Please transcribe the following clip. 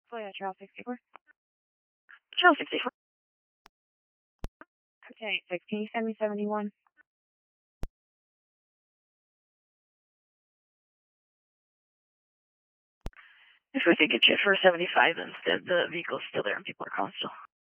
Oh yeah, Trail 64. Trail 64. Okay, 6, can you send me 71? If we could get you for 75 instead, the vehicle's still there and people are calling still.